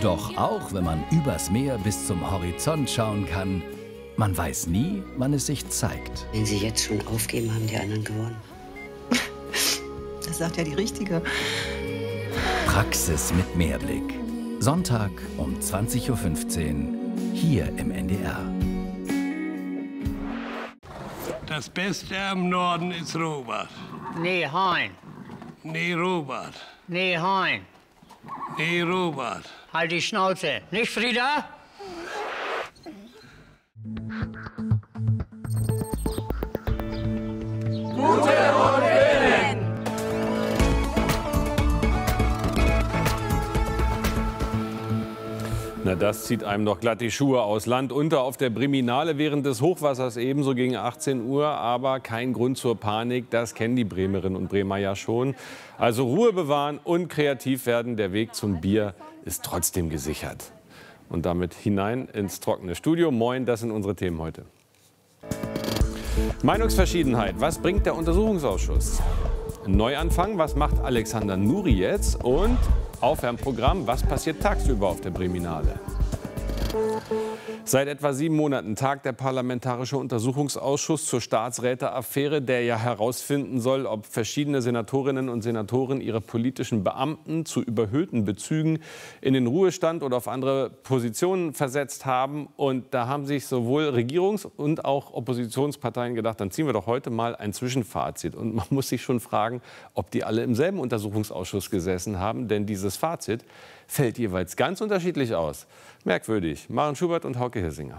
Doch auch wenn man übers Meer bis zum Horizont schauen kann, man weiß nie, wann es sich zeigt. Wenn Sie jetzt schon aufgeben, haben die anderen gewonnen. Das sagt ja die Richtige. Praxis mit Mehrblick. Sonntag um 20:15 Uhr hier im NDR. Das Beste am Norden ist Robert. Nee, Hein. Nee, Robert. Nee, Hein. Nee, Robert. Halt die Schnauze. Nicht, Frieda? Na, das zieht einem doch glatt die Schuhe aus. Land unter auf der Briminale während des Hochwassers ebenso gegen 18 Uhr. Aber kein Grund zur Panik, das kennen die Bremerinnen und Bremer ja schon. Also Ruhe bewahren und kreativ werden. Der Weg zum Bier ist trotzdem gesichert. Und damit hinein ins trockene Studio. Moin, das sind unsere Themen heute. Meinungsverschiedenheit, was bringt der Untersuchungsausschuss? Neuanfang, was macht Alexander Nuri jetzt? Und Aufwärmprogramm, was passiert tagsüber auf der Briminale? Seit etwa 7 Monaten tagt der Parlamentarische Untersuchungsausschuss zur Staatsräteaffäre, der ja herausfinden soll, ob verschiedene Senatorinnen und Senatoren ihre politischen Beamten zu überhöhten Bezügen in den Ruhestand oder auf andere Positionen versetzt haben. Und da haben sich sowohl Regierungs- und auch Oppositionsparteien gedacht, dann ziehen wir doch heute mal ein Zwischenfazit. Und man muss sich schon fragen, ob die alle im selben Untersuchungsausschuss gesessen haben, denn dieses Fazit fällt jeweils ganz unterschiedlich aus. Merkwürdig. Maren Schubert und Hauke Hirsinger.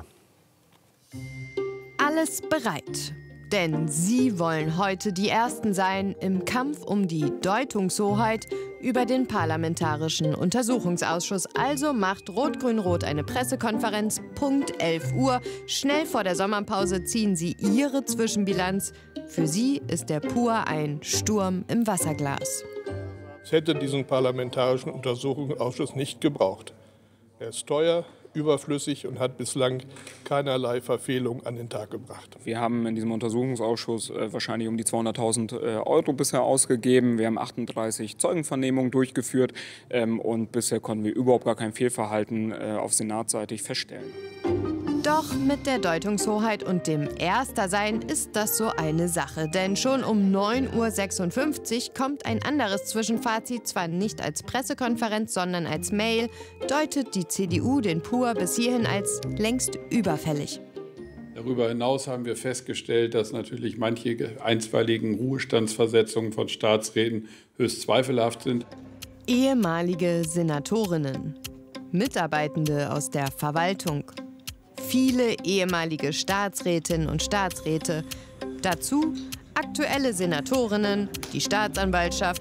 Alles bereit. Denn sie wollen heute die Ersten sein im Kampf um die Deutungshoheit über den Parlamentarischen Untersuchungsausschuss. Also macht Rot-Grün-Rot eine Pressekonferenz, Punkt 11 Uhr. Schnell vor der Sommerpause ziehen sie ihre Zwischenbilanz. Für sie ist der Pur ein Sturm im Wasserglas. Es hätte diesen Parlamentarischen Untersuchungsausschuss nicht gebraucht. Er ist teuer, überflüssig und hat bislang keinerlei Verfehlung an den Tag gebracht. Wir haben in diesem Untersuchungsausschuss wahrscheinlich um die 200.000 Euro bisher ausgegeben. Wir haben 38 Zeugenvernehmungen durchgeführt und bisher konnten wir überhaupt gar kein Fehlverhalten auf senatsseitig feststellen. Doch mit der Deutungshoheit und dem Erstersein ist das so eine Sache. Denn schon um 9:56 Uhr kommt ein anderes Zwischenfazit, zwar nicht als Pressekonferenz, sondern als Mail, deutet die CDU den Pur bis hierhin als längst überfällig. Darüber hinaus haben wir festgestellt, dass natürlich manche einstweiligen Ruhestandsversetzungen von Staatsräten höchst zweifelhaft sind. Ehemalige Senatorinnen, Mitarbeitende aus der Verwaltung, viele ehemalige Staatsrätinnen und Staatsräte. Dazu aktuelle Senatorinnen, die Staatsanwaltschaft,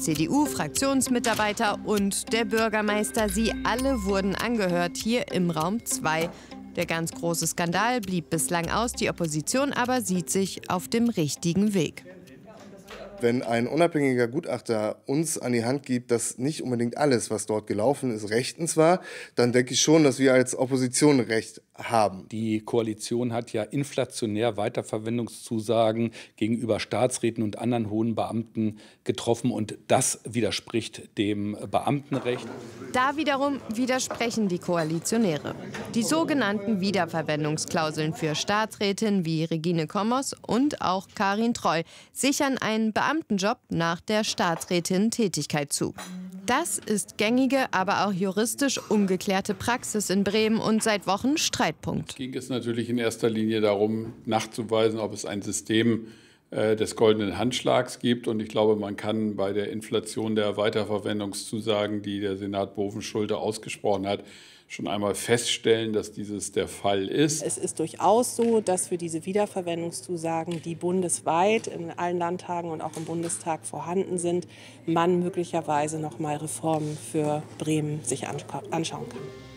CDU-Fraktionsmitarbeiter und der Bürgermeister. Sie alle wurden angehört hier im Raum 2. Der ganz große Skandal blieb bislang aus, die Opposition aber sieht sich auf dem richtigen Weg. Wenn ein unabhängiger Gutachter uns an die Hand gibt, dass nicht unbedingt alles, was dort gelaufen ist, rechtens war, dann denke ich schon, dass wir als Opposition Recht haben. Die Koalition hat ja inflationär Weiterverwendungszusagen gegenüber Staatsräten und anderen hohen Beamten getroffen und das widerspricht dem Beamtenrecht. Da wiederum widersprechen die Koalitionäre. Die sogenannten Wiederverwendungsklauseln für Staatsrätinnen wie Regine Kommers und auch Karin Treu sichern einen Beamtenjob nach der Staatsrätin-Tätigkeit zu. Das ist gängige, aber auch juristisch ungeklärte Praxis in Bremen und seit Wochen Streitpunkt. Ging es natürlich in erster Linie darum, nachzuweisen, ob es ein System des goldenen Handschlags gibt. Und ich glaube, man kann bei der Inflation der Weiterverwendungszusagen, die der Senat Bovenschulte ausgesprochen hat, schon einmal feststellen, dass dieses der Fall ist. Es ist durchaus so, dass für diese Wiederverwendungszusagen, die bundesweit in allen Landtagen und auch im Bundestag vorhanden sind, man möglicherweise noch mal Reformen für Bremen sich anschauen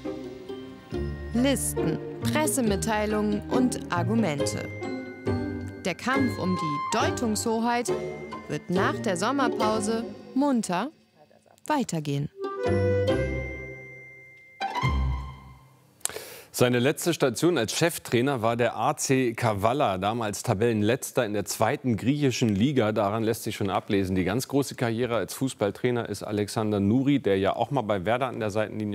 kann. Listen, Pressemitteilungen und Argumente. Der Kampf um die Deutungshoheit wird nach der Sommerpause munter weitergehen. Seine letzte Station als Cheftrainer war der AC Kavala, damals Tabellenletzter in der 2. griechischen Liga. Daran lässt sich schon ablesen. Die ganz große Karriere als Fußballtrainer ist Alexander Nuri, der ja auch mal bei Werder an der Seitenlinie